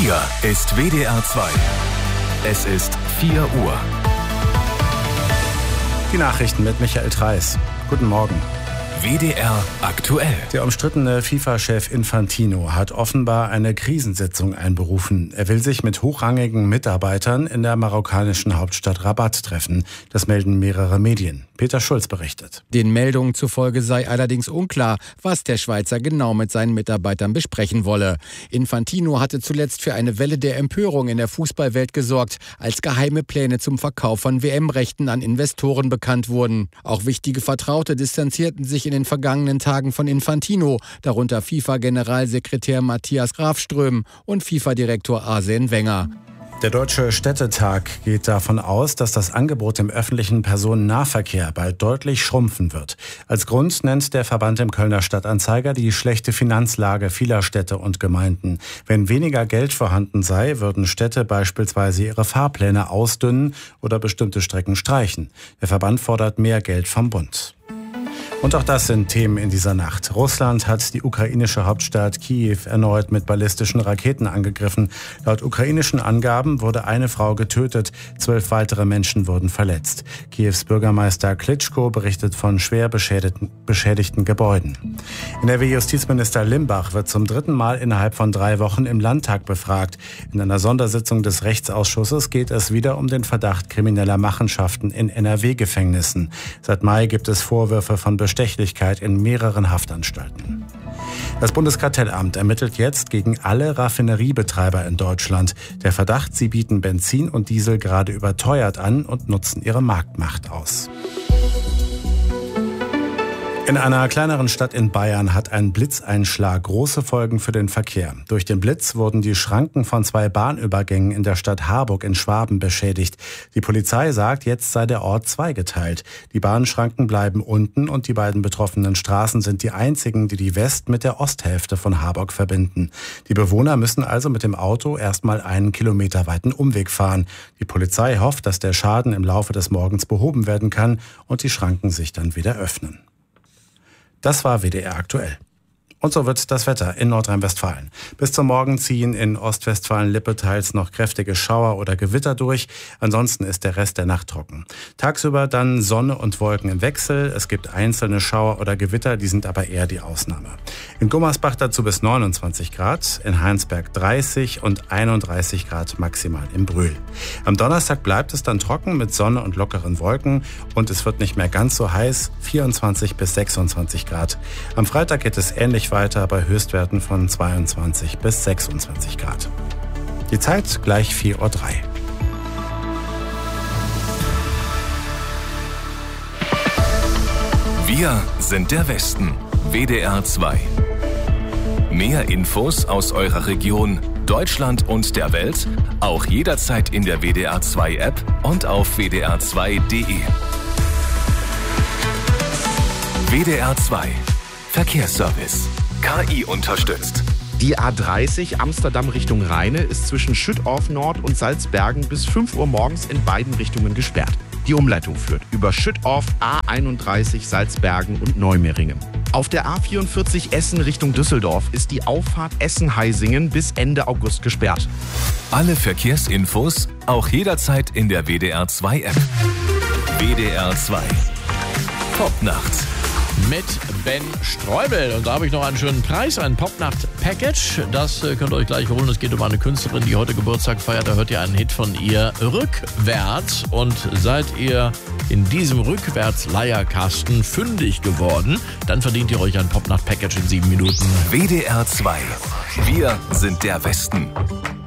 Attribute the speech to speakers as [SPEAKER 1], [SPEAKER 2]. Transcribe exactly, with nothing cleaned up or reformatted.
[SPEAKER 1] Hier ist W D R zwei. Es ist vier Uhr.
[SPEAKER 2] Die Nachrichten mit Michael Treis. Guten Morgen.
[SPEAKER 1] W D R aktuell.
[SPEAKER 2] Der umstrittene FIFA-Chef Infantino hat offenbar eine Krisensitzung einberufen. Er will sich mit hochrangigen Mitarbeitern in der marokkanischen Hauptstadt Rabat treffen. Das melden mehrere Medien. Peter Schulz berichtet.
[SPEAKER 3] Den Meldungen zufolge sei allerdings unklar, was der Schweizer genau mit seinen Mitarbeitern besprechen wolle. Infantino hatte zuletzt für eine Welle der Empörung in der Fußballwelt gesorgt, als geheime Pläne zum Verkauf von W M-Rechten an Investoren bekannt wurden. Auch wichtige Vertraute distanzierten sich in den vergangenen Tagen von Infantino, darunter FIFA-Generalsekretär Matthias Grafström und FIFA-Direktor Arsene Wenger.
[SPEAKER 2] Der Deutsche Städtetag geht davon aus, dass das Angebot im öffentlichen Personennahverkehr bald deutlich schrumpfen wird. Als Grund nennt der Verband im Kölner Stadtanzeiger die schlechte Finanzlage vieler Städte und Gemeinden. Wenn weniger Geld vorhanden sei, würden Städte beispielsweise ihre Fahrpläne ausdünnen oder bestimmte Strecken streichen. Der Verband fordert mehr Geld vom Bund. Und auch das sind Themen in dieser Nacht. Russland hat die ukrainische Hauptstadt Kiew erneut mit ballistischen Raketen angegriffen. Laut ukrainischen Angaben wurde eine Frau getötet, zwölf weitere Menschen wurden verletzt. Kiews Bürgermeister Klitschko berichtet von schwer beschädigten, beschädigten Gebäuden. N R W-Justizminister Limbach wird zum dritten Mal innerhalb von drei Wochen im Landtag befragt. In einer Sondersitzung des Rechtsausschusses geht es wieder um den Verdacht krimineller Machenschaften in N R W-Gefängnissen. Seit Mai gibt es Vorwürfe von Bestechlichkeit in mehreren Haftanstalten. Das Bundeskartellamt ermittelt jetzt gegen alle Raffineriebetreiber in Deutschland. Der Verdacht, sie bieten Benzin und Diesel gerade überteuert an und nutzen ihre Marktmacht aus. In einer kleineren Stadt in Bayern hat ein Blitzeinschlag große Folgen für den Verkehr. Durch den Blitz wurden die Schranken von zwei Bahnübergängen in der Stadt Harburg in Schwaben beschädigt. Die Polizei sagt, jetzt sei der Ort zweigeteilt. Die Bahnschranken bleiben unten und die beiden betroffenen Straßen sind die einzigen, die die West- mit der Osthälfte von Harburg verbinden. Die Bewohner müssen also mit dem Auto erstmal einen Kilometer weiten Umweg fahren. Die Polizei hofft, dass der Schaden im Laufe des Morgens behoben werden kann und die Schranken sich dann wieder öffnen. Das war W D R aktuell. Und so wird das Wetter in Nordrhein-Westfalen. Bis zum Morgen ziehen in Ostwestfalen-Lippe teils noch kräftige Schauer oder Gewitter durch. Ansonsten ist der Rest der Nacht trocken. Tagsüber dann Sonne und Wolken im Wechsel. Es gibt einzelne Schauer oder Gewitter, die sind aber eher die Ausnahme. In Gummersbach dazu bis neunundzwanzig Grad, in Heinsberg dreißig und einunddreißig Grad maximal im Brühl. Am Donnerstag bleibt es dann trocken mit Sonne und lockeren Wolken und es wird nicht mehr ganz so heiß, vierundzwanzig bis sechsundzwanzig Grad. Am Freitag geht es ähnlich weiter bei Höchstwerten von zweiundzwanzig bis sechsundzwanzig Grad. Die Zeit gleich vier Uhr drei.
[SPEAKER 1] Wir sind der Westen. W D R zwei. Mehr Infos aus eurer Region, Deutschland und der Welt, auch jederzeit in der W D R zwei App und auf w d r zwei punkt d e. W D R zwei. Verkehrsservice. K I unterstützt.
[SPEAKER 4] Die A dreißig Amsterdam Richtung Rheine ist zwischen Schüttorf Nord und Salzbergen bis fünf Uhr morgens in beiden Richtungen gesperrt. Die Umleitung führt über Schüttorf, A einunddreißig, Salzbergen und Neumeringen. Auf der A vierundvierzig Essen Richtung Düsseldorf ist die Auffahrt Essen-Heisingen bis Ende August gesperrt.
[SPEAKER 1] Alle Verkehrsinfos auch jederzeit in der W D R zwei App. W D R zwei. Popnacht.
[SPEAKER 5] Mit Ben Streubel. Und da habe ich noch einen schönen Preis, ein Popnacht-Package. Das äh, könnt ihr euch gleich holen. Es geht um eine Künstlerin, die heute Geburtstag feiert. Da hört ihr einen Hit von ihr, Rückwärts. Und seid ihr in diesem Rückwärts-Leierkasten fündig geworden, dann verdient ihr euch ein Popnacht-Package in sieben Minuten.
[SPEAKER 1] W D R zwei. Wir sind der Westen.